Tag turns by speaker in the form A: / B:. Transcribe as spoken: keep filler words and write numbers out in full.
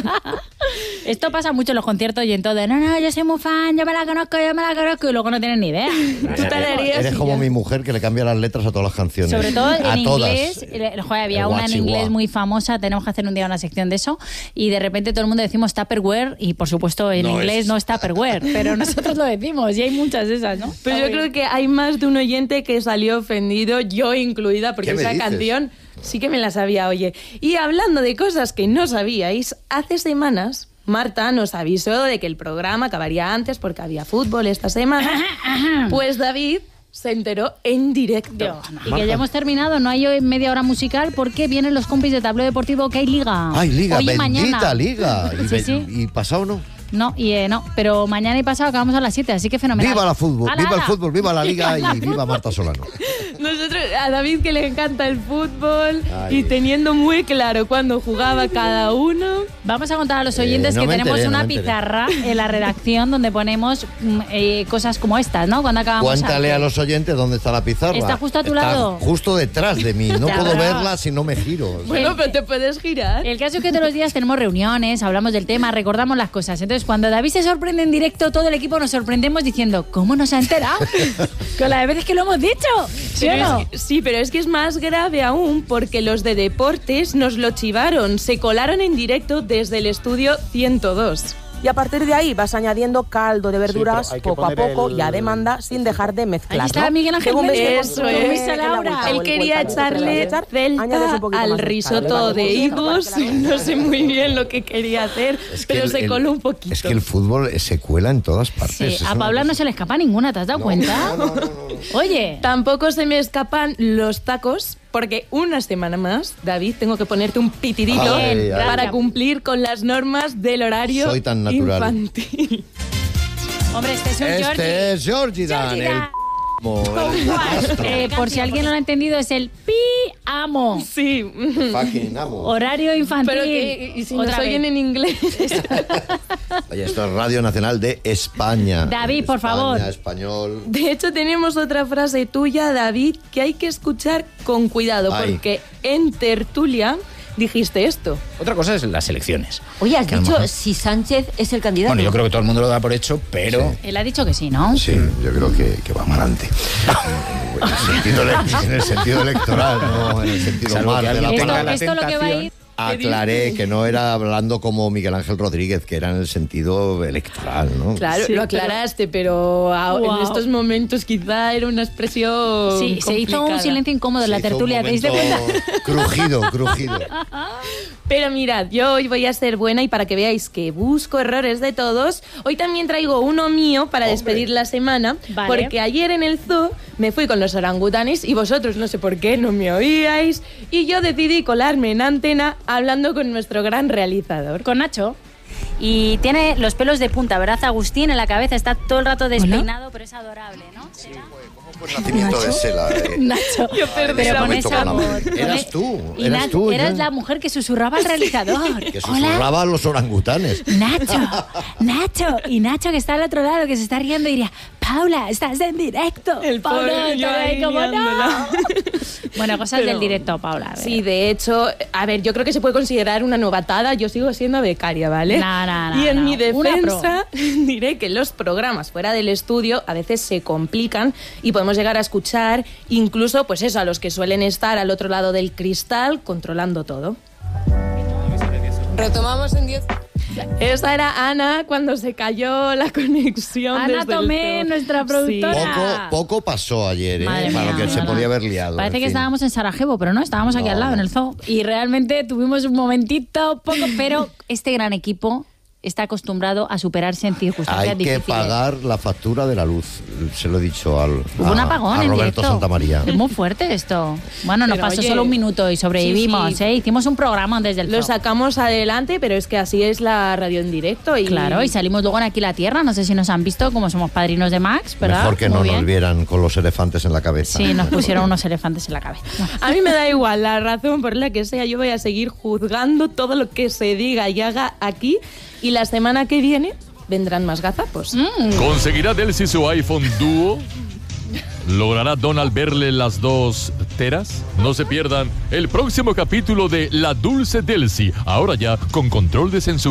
A: Esto pasa mucho en los conciertos y en todo. No, no, yo soy muy fan, yo me la conozco, yo me la conozco. Y luego no tienen ni idea.
B: Tú te Eres como mi mujer que le cambia las letras a todas las canciones.
A: Sobre todo
B: a
A: en
B: todas.
A: inglés. Joder, había una en inglés muy famosa. Tenemos que hacer un día una sección de eso. Y de repente todo el mundo decimos Tupperware. Y por supuesto en
C: no
A: inglés
C: es.
A: no es Tupperware. Pero nosotros lo decimos. Y hay muchas de esas, ¿no?
D: Pero yo creo que hay más de un oyente que salió ofendido, yo incluida, porque esa canción sí que me la sabía, oye. Y hablando de cosas que no sabíais, hace semanas Marta nos avisó de que el programa acabaría antes porque había fútbol esta semana. Pues David se enteró en directo.
A: Dios, no. Y que ya hemos terminado, no hay hoy media hora musical porque vienen los compis de Tablao Deportivo que hay liga.
B: ¡Ay, liga!
A: Hoy y
B: ¡Bendita
A: mañana.
B: liga! Y,
A: Sí, sí.
B: ¿Y pasado no?
A: No, y eh, no, pero mañana y pasado acabamos a las siete, así que fenomenal.
B: ¡Viva la fútbol!
A: ¡Hala,
B: ¡Viva el
A: hala!
B: fútbol! ¡Viva la liga!
A: ¡Viva la
B: Y viva Marta Solano.
D: Nosotros, a David que le encanta el fútbol
B: Ay.
D: y teniendo muy claro cuándo jugaba cada uno.
A: Vamos a contar a los oyentes
B: Eh, no
A: que
B: me
A: tenemos
B: enteré, no
A: una
B: me enteré.
A: pizarra en la redacción donde ponemos mm, eh, cosas como estas, ¿no? Cuando acabamos.
B: Cuéntale
A: antes.
B: a los oyentes dónde está la pizarra.
A: Está justo a tu
B: Está
A: lado.
B: justo detrás de mí. No
A: Ya,
B: puedo
A: bravo.
B: verla si no me giro.
D: Bueno, pero te puedes girar.
A: El caso es que todos los días tenemos reuniones, hablamos del tema, recordamos las cosas. Entonces, cuando David se sorprende en directo, todo el equipo nos sorprendemos diciendo, ¿cómo nos ha enterado? Con las veces que lo hemos dicho, ¿sí o
D: Pero
A: no?
D: es que- sí, pero es que es más grave aún porque los de deportes nos lo chivaron, se colaron en directo desde el estudio ciento dos.
E: Y a partir de ahí vas añadiendo caldo de verduras
C: Sí, pero hay que
E: poco a
C: poner
E: poco
C: el-
E: y a demanda sin dejar de mezclar.
A: Ahí está Miguel Ángel
E: Según ves que
D: Eso
E: con-
D: es.
E: con la vuelta o
D: Él
E: el
D: quería
E: vuelta,
D: echarle
E: echar, añades
D: celta
E: un poquito
D: al
E: más de
D: risotto
E: caldo.
D: de higos.
E: Para que la-
D: No sé muy bien lo que quería hacer,
B: Es que
D: pero
B: el-
D: se
B: el-
D: coló un poquito.
B: Es que el fútbol se cuela en todas partes.
A: Sí,
B: Es
A: a
B: una
A: Paula no
B: cosa-
A: se le escapa ninguna, ¿te has dado cuenta?
B: No, no, no, no, no.
A: Oye,
D: Tampoco se me escapan los tacos, porque una semana más, David, tengo que ponerte un pitidillo
B: Ay, ay.
D: para cumplir con las normas del horario
B: Soy tan natural.
D: infantil.
A: hombre, este es un Jordi.
B: Este es Georgie Dan,
A: Georgie
B: el
A: Dan.
B: mo- el astro.
A: Eh, por si alguien no lo ha entendido, es el pi amo.
D: Sí,
B: Fucking amo.
A: Horario infantil.
D: pero que y si nos
A: Otra vez.
D: oyen en inglés.
B: Oye, esto es Radio Nacional de España.
A: David, por
B: España,
A: favor.
B: Español.
D: De hecho, tenemos otra frase tuya, David, que hay que escuchar con cuidado,
B: Ay.
D: porque en tertulia dijiste esto.
C: Otra cosa es las elecciones.
F: Oye, has
C: Que a lo
F: dicho
C: mejor-
F: si Sánchez es el candidato.
C: Bueno, yo creo que todo el mundo lo da por hecho, pero...
A: Él ha dicho que sí, ¿no?
B: Sí, yo creo que, que va para adelante. En el sentido, ele- en el sentido electoral, no en el sentido
C: Salvo
B: más
C: que
B: de la
C: alguien
A: Esto,
C: tenga
B: palabra.
C: la
A: esto lo que va a ir...
B: Aclaré que no era hablando como Miguel Ángel Rodríguez, que era en el sentido electoral, ¿no?
D: Claro,
A: Sí,
D: lo
A: pero-
D: aclaraste, pero, a-
A: Wow.
D: en estos momentos quizá era una expresión
A: Sí, se hizo un
D: complicada.
A: silencio incómodo en la
B: Se hizo
A: tertulia,
B: un
A: ¿te diste cuenta?
B: momento Crujido, crujido.
D: Pero mirad, yo hoy voy a ser buena y para que veáis que busco errores de todos, hoy también traigo uno mío para despedir la semana,
A: Vale.
D: porque ayer en el zoo me fui con los orangutanes y vosotros no sé por qué no me oíais y yo decidí colarme en antena hablando con nuestro gran realizador.
A: Con Nacho. Y tiene los pelos de punta, ¿verdad, Agustín? En la cabeza está todo el rato despeinado, pero es adorable, ¿no? ¿Será?
B: Fue el nacimiento de Sela. eh.
A: Nacho,
D: Yo perdí
A: pero
D: la
A: con
B: momento
A: esa
B: con la
A: voz.
B: mano.
A: con
B: Eras
A: e-
B: tú,
A: y
B: eras
A: Nach-
B: tú,
A: Eras
B: ya.
A: la mujer que susurraba al realizador.
B: Que
A: Hola,
B: susurraba a los orangutanes.
A: Nacho, Nacho. Y Nacho, que está al otro lado, que se está riendo, diría, Paula, estás en directo.
D: El
A: Paula,
D: pobre, yo
A: está ahí
D: ahí
A: como, no.
D: liándola.
A: Bueno, cosas
D: Pero-
A: del directo, Paula. a ver.
D: Sí, de hecho, a ver, yo creo que se puede considerar una novatada. Yo sigo siendo becaria, ¿vale?
A: No, no, no,
D: y en
A: no.
D: mi
A: Una pro.
D: defensa diré que los programas fuera del estudio a veces se complican y podemos llegar a escuchar incluso, pues eso, a los que suelen estar al otro lado del cristal controlando todo. Retomamos en diez. Esa era Ana cuando se cayó la conexión.
A: Ana
D: desde el
A: Tomé,
D: zoo.
A: nuestra productora.
D: Sí.
B: Poco, poco pasó ayer, ¿eh?
A: Madre
B: Para
A: mía,
B: lo que se
A: no, no.
B: podía haber liado.
A: Parece
B: en
A: que
B: fin.
A: estábamos en Sarajevo, pero no, estábamos aquí
B: No.
A: al lado, en el zoo. Y realmente tuvimos un momentito, poco, pero este gran equipo está acostumbrado a superarse en circunstancias
B: Hay que
A: difíciles.
B: pagar la factura de la luz. Se lo he dicho al,
A: Hubo un
B: a-
A: apagón
B: a
A: en
B: Roberto
A: directo.
B: Santamaría.
A: Es muy fuerte esto. Bueno, nos
D: Pero,
A: pasó
D: oye,
A: solo un minuto y sobrevivimos,
D: sí, sí.
A: ¿eh? Hicimos un programa desde el
D: Lo
A: zoo.
D: sacamos adelante, pero es que así es la radio en directo. Y...
A: Claro, y salimos luego en Aquí la Tierra. No sé si nos han visto, como somos padrinos de Max, ¿verdad?
B: Mejor que
A: Muy
B: no
A: bien.
B: nos vieran con los elefantes en la cabeza.
A: Sí, nos pusieron unos elefantes en la cabeza.
D: A mí me da igual la razón por la que sea, yo voy a seguir juzgando todo lo que se diga y haga aquí y la semana que viene vendrán más gazapos.
G: ¿Conseguirá Delcy su iPhone Duo? ¿Logrará Donald verle las dos teras? No se pierdan el próximo capítulo de La Dulce Delcy, ahora ya con control de censura.